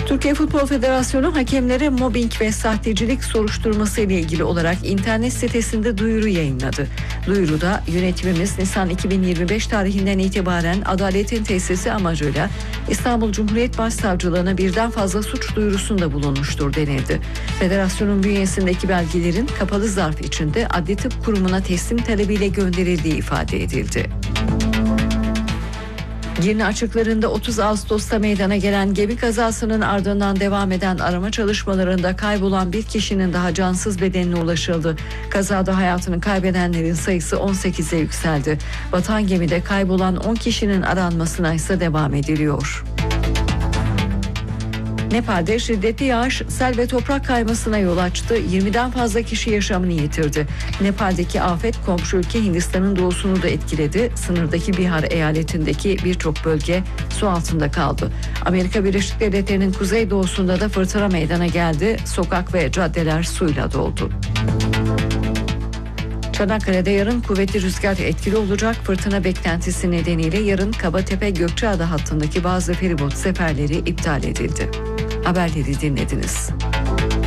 Türkiye Futbol Federasyonu hakemlere mobbing ve sahtecilik soruşturması ile ilgili olarak internet sitesinde duyuru yayınladı. Duyuruda yönetimimiz Nisan 2025 tarihinden itibaren adaletin tesisi amacıyla İstanbul Cumhuriyet Başsavcılığına birden fazla suç duyurusunda bulunmuştur denildi. Federasyonun bünyesindeki belgelerin kapalı zarf içinde Adli Tıp Kurumu'na teslim talebiyle gönderildiği ifade edildi. Girne açıklarında 30 Ağustos'ta meydana gelen gemi kazasının ardından devam eden arama çalışmalarında kaybolan bir kişinin daha cansız bedenine ulaşıldı. Kazada hayatını kaybedenlerin sayısı 18'e yükseldi. Batan gemide kaybolan 10 kişinin aranmasına ise devam ediliyor. Nepal'de şiddetli yağış, sel ve toprak kaymasına yol açtı. 20'den fazla kişi yaşamını yitirdi. Nepal'deki afet komşu ülke Hindistan'ın doğusunu da etkiledi. Sınırdaki Bihar eyaletindeki birçok bölge su altında kaldı. Amerika Birleşik Devletleri'nin kuzeydoğusunda da fırtına meydana geldi. Sokak ve caddeler suyla doldu. Çanakkale'de yarın kuvvetli rüzgar etkili olacak. Fırtına beklentisi nedeniyle yarın Kabatepe-Gökçeada hattındaki bazı feribot seferleri iptal edildi. Haberleri dinlediniz.